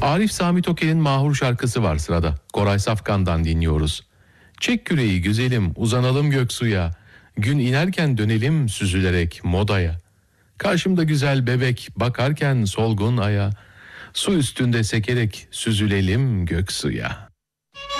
Arif Sami Toker'in mahur şarkısı var sırada. Koray Safkan'dan dinliyoruz. Çek küreği güzelim, uzanalım göksuya. Gün inerken dönelim süzülerek modaya. Karşımda güzel bebek bakarken solgun aya. Su üstünde sekerek süzülelim göksuya.